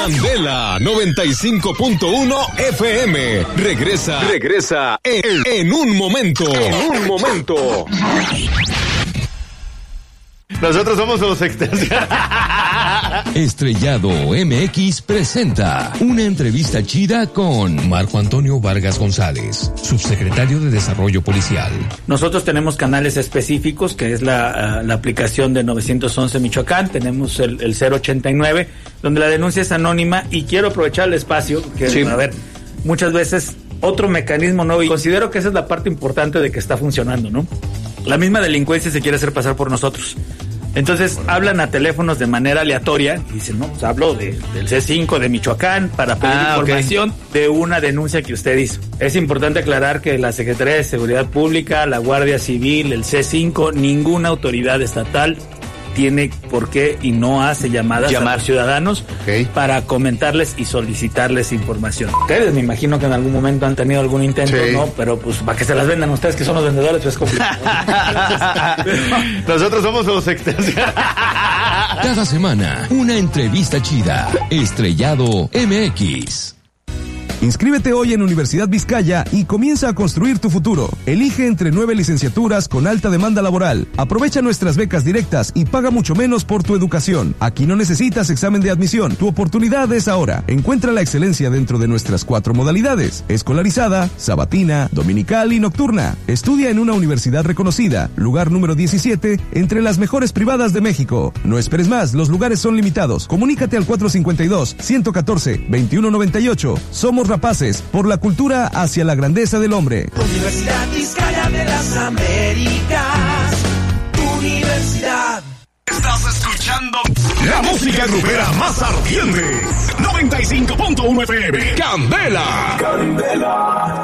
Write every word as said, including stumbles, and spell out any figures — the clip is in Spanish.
Candela noventa y cinco punto uno F M. Regresa, regresa en, en un momento. En un momento. Nosotros somos los externos. Estrellado M X presenta una entrevista chida con Marco Antonio Vargas González, subsecretario de Desarrollo Policial. Nosotros tenemos canales específicos, que es la, uh, la aplicación de nueve once Michoacán, tenemos el, el cero ochenta y nueve, donde la denuncia es anónima, y quiero aprovechar el espacio, que sí. A ver, muchas veces otro mecanismo nuevo, y considero que esa es la parte importante de que está funcionando, ¿no? La misma delincuencia se quiere hacer pasar por nosotros. Entonces hablan a teléfonos de manera aleatoria y dicen, no, pues hablo de, del C cinco de Michoacán para pedir ah, información okay. de una denuncia que usted hizo. Es importante aclarar que la Secretaría de Seguridad Pública, la Guardia Civil, el C cinco, ninguna autoridad estatal tiene por qué y no hace llamadas Llamar. a los ciudadanos okay. para comentarles y solicitarles información. Ustedes me imagino que en algún momento han tenido algún intento, sí. ¿no? Pero pues para que se las vendan ustedes que son los vendedores, pues es complicado. Nosotros somos los externos. Cada semana, una entrevista chida. Estrellado M X. Inscríbete hoy en Universidad Vizcaya y comienza a construir tu futuro. Elige entre nueve licenciaturas con alta demanda laboral. Aprovecha nuestras becas directas y paga mucho menos por tu educación. Aquí no necesitas examen de admisión. Tu oportunidad es ahora. Encuentra la excelencia dentro de nuestras cuatro modalidades: escolarizada, sabatina, dominical y nocturna. Estudia en una universidad reconocida, lugar número diecisiete, entre las mejores privadas de México. No esperes más, los lugares son limitados. Comunícate al cuatro cinco dos, uno uno cuatro, dos uno nueve ocho. Somos rapaces por la cultura hacia la grandeza del hombre. Universidad Vizcaya de las Américas. Universidad. Estás escuchando la música grupera más ardiente. noventa y cinco punto uno F M. Candela. Candela.